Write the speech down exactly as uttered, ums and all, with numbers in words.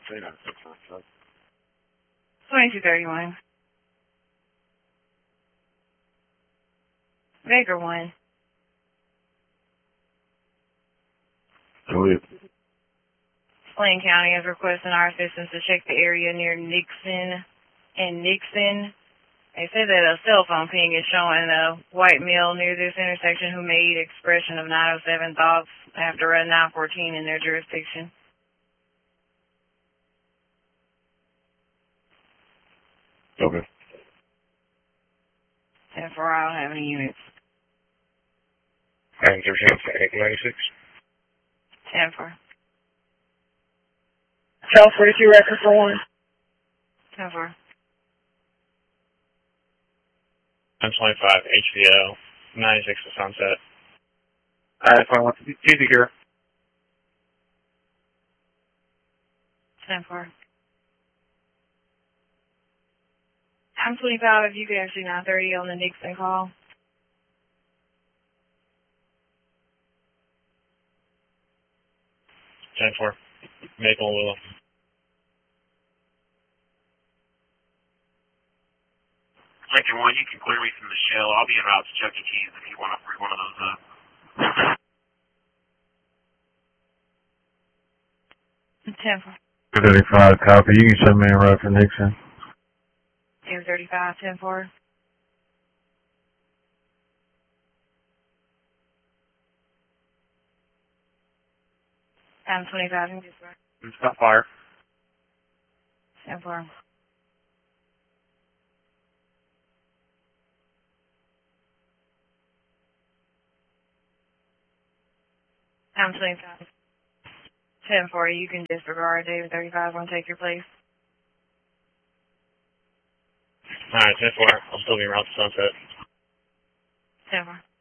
Say that six one six. twenty-two thirty-one. Baker one. Go ahead. Plain County is requesting our assistance to check the area near Nixon and Nixon. They say that a cell phone ping is showing a white male near this intersection who made expression of nine oh seven thoughts after a nine fourteen in their jurisdiction. Okay. ten four, I don't have any units. And there's eight ninety-six. ten four. Cell forty-two record for one. ten four. ten twenty-five, H V O, ninety-six to Sunset. Alright, fine. What's the easy here? ten four. I'm twenty-five, if you could actually nine thirty on the Nixon call. ten four, Maple and Willow. Lincoln one, you can clear me from the shell. I'll be en route to Chuck E. Cheese if you want to free one of those up. ten four. thirty-five, copy. You can send me a route for Nixon. two thirty-five, ten four. I'm twenty-five, in Pittsburgh. It's got fire. ten four. I'm twenty-five. ten four, you can disregard. David thirty-five won't take your place. Alright, ten four, I'll still be en route to Sunset. ten four.